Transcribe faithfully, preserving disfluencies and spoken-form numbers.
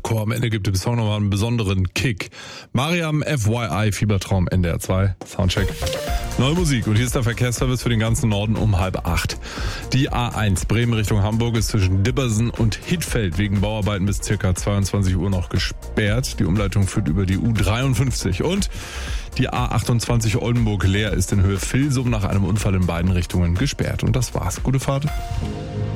Hardcore. Am Ende gibt dem Song nochmal einen besonderen Kick. Mariam F Y I, Fiebertraum, N D R zwei, Soundcheck. Neue Musik und hier ist der Verkehrsservice für den ganzen Norden um halb acht. Die A eins Bremen Richtung Hamburg ist zwischen Dibbersen und Hittfeld wegen Bauarbeiten bis circa zweiundzwanzig Uhr noch gesperrt. Die Umleitung führt über die U dreiundfünfzig und die A achtundzwanzig Oldenburg-Leer ist in Höhe Vilsum nach einem Unfall in beiden Richtungen gesperrt. Und das war's. Gute Fahrt.